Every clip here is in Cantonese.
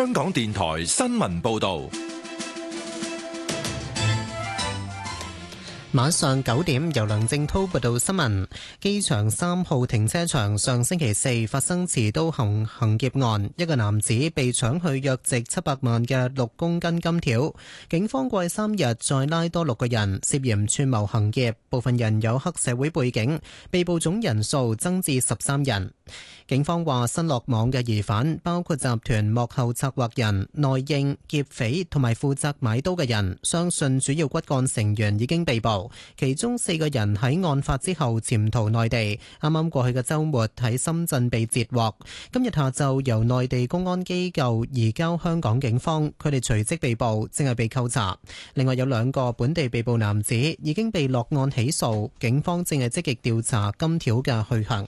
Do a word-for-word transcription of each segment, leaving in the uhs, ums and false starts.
香港電台新聞報道。 晚上九點，由梁正滔報道新聞。機場三號停車場上星期四發生持刀行行劫案，一個男子被搶去約值七百萬嘅六公斤金條。警方過去三日再拉多六個人涉嫌串謀行劫，部分人有黑社會背景，被捕總人數增至十三人。警方話，新落網嘅疑犯包括集團幕後策劃人、內應、劫匪同埋負責買刀嘅人，相信主要骨幹成員已經被捕。其中四個人喺案發之後潛逃內地，啱啱過去嘅週末喺深圳被截獲，今日下晝由內地公安機構移交香港警方，佢哋隨即被捕，正係被扣查。另外有兩個本地被捕男子已經被落案起訴，警方正係積極調查金條嘅去向。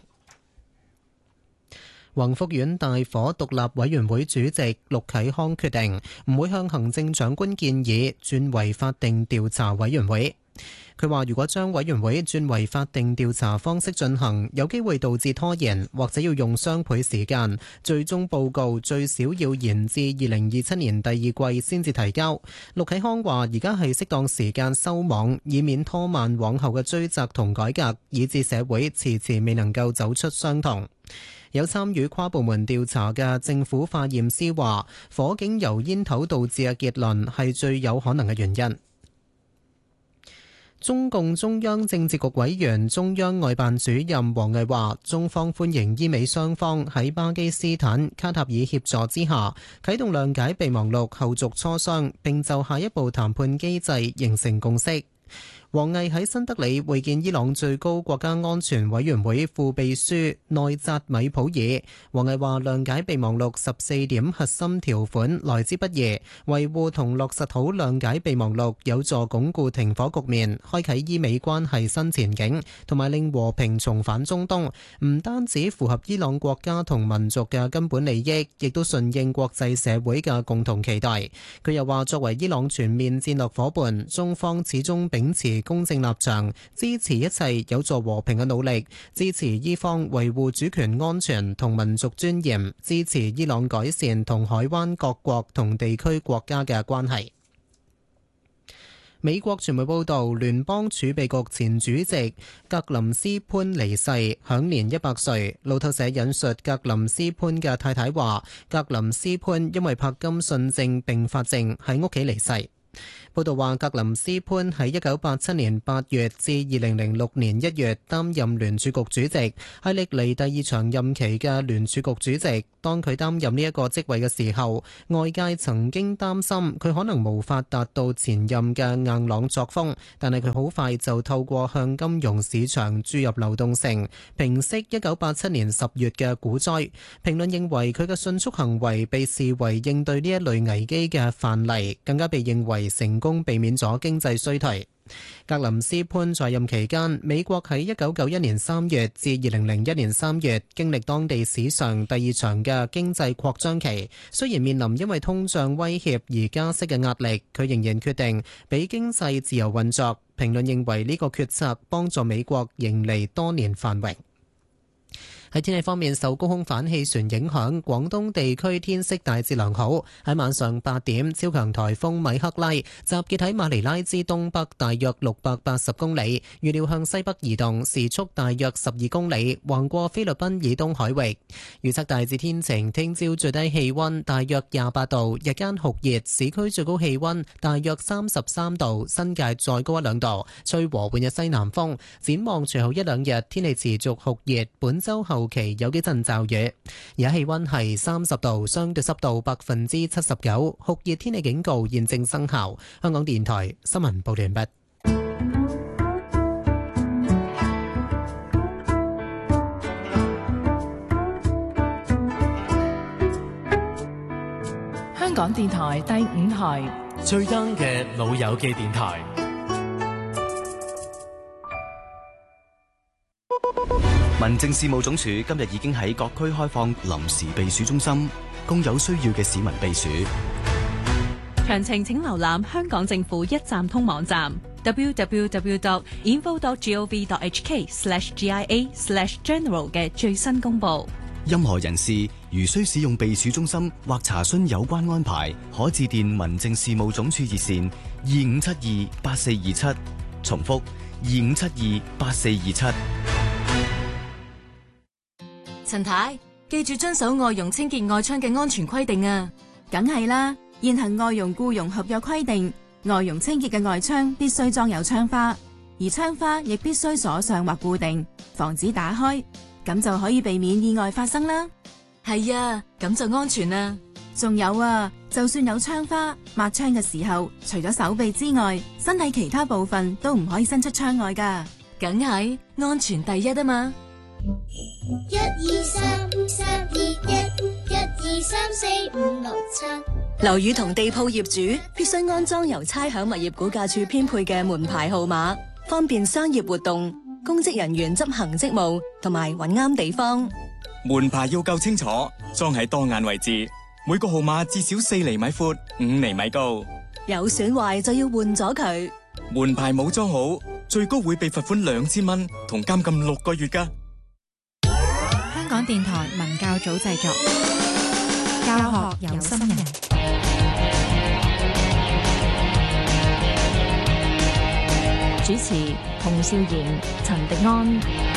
宏福苑大火獨立委員會主席陸啟康決定唔會向行政長官建議轉為法定調查委員會。佢話如果將委員會轉為法定調查方式進行，有機會導致拖延，或者要用雙倍時間，最終報告最少要延至二零二七年第二季先至提交。陸啟康話而家係適當時間收網，以免拖慢往後嘅追責同改革，以致社會遲遲未能夠走出傷痛。有參與跨部門調查嘅政府化驗師話，火警由煙頭導致嘅結論係最有可能嘅原因。中共中央政治局委員、中央外辦主任王毅話，中方歡迎伊美雙方喺巴基斯坦、卡塔爾協助之下，啟動諒解備忘錄後續磋商，並就下一步談判機制形成共識。王毅喺新德里會見伊朗最高國家安全委員會副秘書內扎米普爾。王毅話，諒解備忘錄十四點核心條款來之不易，維護同落實好諒解備忘錄有助鞏固停火局面，開啟伊美關係新前景，同埋令和平重返中東，唔單止符合伊朗國家同民族嘅根本利益，亦都順應國際社會嘅共同期待。佢又話，作為伊朗全面戰略夥伴，中方始終秉持公正立場，支持一切有助和平嘅努力，支持伊方維護主權安全同民族尊嚴，支持伊朗改善同海灣各國同地區國家嘅關係。美國傳媒報道，聯邦儲備局前主席格林斯潘離世，享年一百歲。路透社引述格林斯潘嘅太太話，格林斯潘因為柏金遜症並發症喺屋企離世。報道話，格林斯潘喺一九八七年八月至二零零六年一月擔任聯儲局主席，係歷嚟第二長任期嘅聯儲局主席。當佢擔任呢一個職位嘅時候，外界曾經擔心佢可能無法達到前任嘅硬朗作風，但係佢好快就透過向金融市場注入流動性，平息一九八七年十月嘅股災。評論認為佢嘅迅速行為被視為應對呢一類危機嘅範例，更加被認為成功避免咗經濟衰退。格林斯潘在任期間，美國喺一九九一年三月至二零零一年三月經歷當地史上第二長嘅經濟擴張期。雖然面臨因為通脹威脅而加息嘅壓力，佢仍然決定俾經濟自由運作。評論認為呢個決策幫助美國迎嚟多年繁榮。喺天氣方面，受高空反氣旋影響，廣東地區天色大致良好。喺晚上八點，超強颱風米克拉集結喺馬尼拉之東北大約六百八十公里，預料向西北移動，時速大約十二公里，橫過菲律賓以東海域。預測大致天晴，聽朝最低氣溫大約廿八度，日間酷熱，市區最高氣溫大約三十三度，新界再高一兩度，吹和緩嘅西南風。展望隨後一兩日，天氣持續酷熱，本週後期有幾陣驟雨。而家氣溫係三十度，相對濕度百分之七十九，酷熱天氣警告現正生效。香港電台新聞報道完畢。 香港電台第五台最 young 嘅老友記電台。 民政事務總署今日已經喺各區開放臨時避暑中心，供有需要嘅市民避暑。 詳情請瀏覽香港政府一站通網站 double-u double-u double-u dot info dot gov dot h k slash g i a slash general 嘅最新公佈。 任何人士如需使用避暑中心或查詢有關安排，可致電民政事務總署熱線二五七二八四二七。重複二五七二八四二七。 陳太，記住遵守外傭清潔外窗嘅安全規定啊！ 梗係啦，現行外傭僱傭合約規定，外傭清潔嘅外窗必須裝有窗花，而窗花亦必須鎖上或固定，防止打開，咁就可以避免意外發生啦。 係啊，咁就安全啦。 仲有啊，就算有窗花，抹窗嘅時候，除咗手臂之外，身體其他部分都唔可以伸出窗外噶。 梗係安全第一啊嘛！ 一二三三二一，一二三四五六七。 樓宇同地鋪業主必須安裝由差餉物業估價署編配嘅門牌號碼，方便商業活動、公職人員執行職務同埋揾啱地方。 門牌要夠清楚，裝喺當眼位置。每個號碼至少四厘米闊，五厘米高。 有損壞就要換咗佢。 門牌冇裝好，最高會被罰款兩千蚊，同監禁六個月㗎。 香港電台文教組製作，教學有心人。 主持：洪少賢、陳迪安。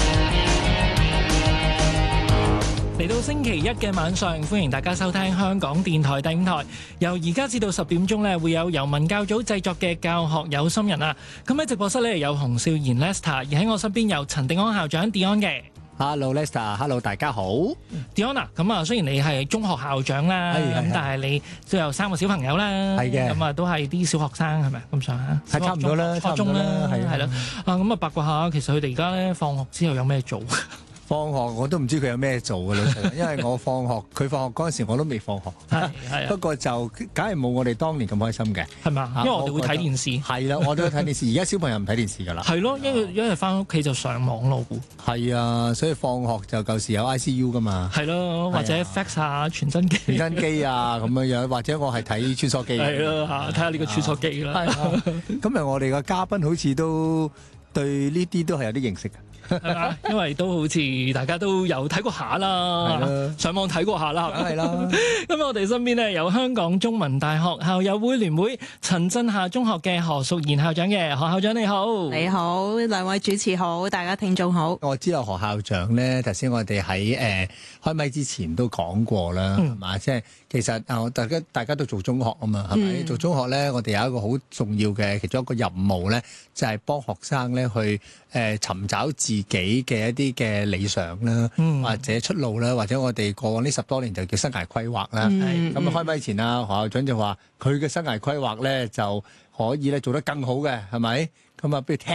嚟到星期一嘅晚上，歡迎大家收聽香港電台第五台。由而家至到十點鐘呢，會有由文教組製作嘅教學有心人啊。咁喺直播室呢，有洪少賢 Lester， 而喺我身邊有陳迪安校長 Dion 嘅。 Hello Lester，Hello 大家好。 Dion 啊，咁啊，雖然你係中學校長啦，咁但係你都有三個小朋友啦， 係嘅， 咁啊都係啲小學生係咪咁上下？ 係差唔多啦， 初中啦，係啦。啊，咁啊八卦下，其實佢哋而家咧放學之後有咩做？ 放學我都唔知佢有咩做嘅老實，因為我放學佢放學嗰陣時我都未放學， 係係。 不過就梗係冇我哋當年咁開心嘅， 係嘛？因為我哋會睇電視。 係啦，我都睇電視。而家小朋友唔睇電視㗎啦。 係咯，因為因為翻屋企就上網咯。 係啊，所以放學就舊時有 I C U 㗎嘛。 係咯，或者 fax 啊、傳真機、 傳真機啊咁樣樣，或者我係睇穿梭機。 係咯嚇，睇下呢個穿梭機啦。 今日我哋嘅嘉賓好似都對呢啲都係有啲認識嘅。 係嘛？因為都好似大家都有睇過下啦，上網睇過下啦， 梗係啦。 咁我哋身邊呢，有香港中文大學校友會聯會陳震夏中學嘅何淑賢校長嘅。何校長你好。 你好，兩位主持好，大家聽眾好。 我知道何校長咧，頭先我哋喺誒開咪之前都講過啦，係嘛、嗯？即係其實啊，大家大家都做中學啊嘛，係咪？嗯、做中學咧，我哋有一個好重要嘅其中一個任務咧，就係、是、幫學生咧去誒、呃、尋找自己嘅一啲嘅理想啦，嗯、或者出路啦，或者我哋過往呢十多年就叫生涯規劃啦。咁、嗯、開咪前啊，何校長就話佢嘅生涯規劃咧就可以咧做得更好嘅，係咪？咁啊，不如聽